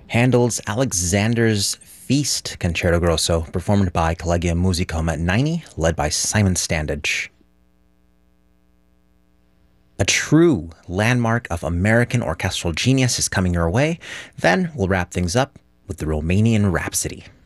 Handel's Alexander's Feast Concerto Grosso, performed by Collegium Musicum at 90, led by Simon Standage. A true landmark of American orchestral genius is coming your way. Then we'll wrap things up with the Romanian Rhapsody.